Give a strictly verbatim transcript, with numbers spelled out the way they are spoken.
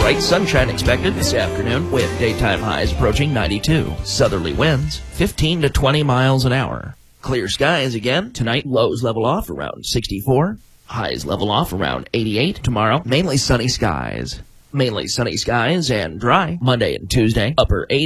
Bright sunshine expected this afternoon with daytime highs approaching ninety-two. Southerly winds fifteen to twenty miles an hour. Clear skies again. Tonight, lows level off around sixty-four. Highs level off around eighty-eight. Tomorrow, mainly sunny skies. Mainly sunny skies and dry. Monday and Tuesday, upper eighties.